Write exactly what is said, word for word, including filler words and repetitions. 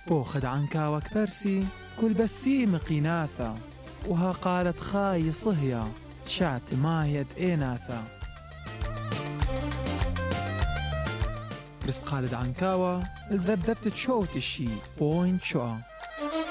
بوخد عنكاوك برسي كل بسي مقيناثا، وها قالت خاي صهيا شات ما يد إيناثا. بس قالد عنكاوة الذبذبت تشوت الشي بوين شوى.